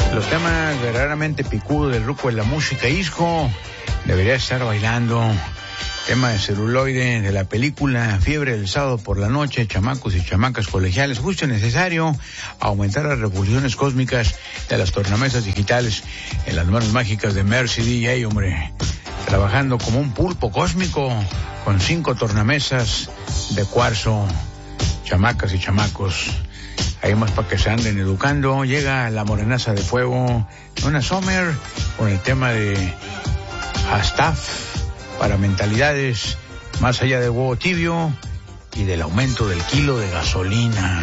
Los temas verdaderamente picudos del ruco de la música disco. Debería estar bailando. Tema de celuloide de la película Fiebre del sábado por la noche, chamacos y chamacas colegiales. Justo necesario aumentar las revoluciones cósmicas de las tornamesas digitales en las manos mágicas de Mercy DJ, hombre. Trabajando como un pulpo cósmico con 5 tornamesas de cuarzo. Chamacas y chamacos. Ahí más para que se anden educando. Llega la morenaza de fuego, Donna Summer, con el tema de Astaf para mentalidades más allá del huevo tibio y del aumento del kilo de gasolina.